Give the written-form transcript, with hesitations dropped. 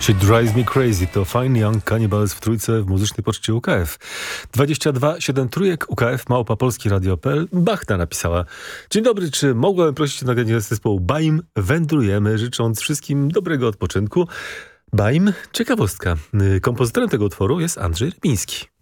She Drives Me Crazy to Fine Young Cannibals w trójce w muzycznej poczcie UKF. 22 7 trójek UKF Małpa Polski Radio.pl. Bachta napisała: dzień dobry, czy mogłem prosić o nagranie zespołu Baim? Wędrujemy, życząc wszystkim dobrego odpoczynku. Baim, ciekawostka. Kompozytorem tego utworu jest Andrzej Rybiński.